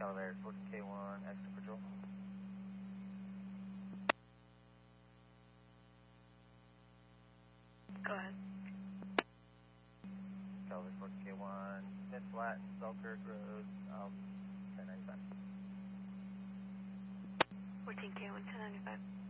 Calibre 14K1, extra patrol. Go ahead. Calibre 14K1, Smith Flat and Selkirk Road, 1095. 14K1, 1095.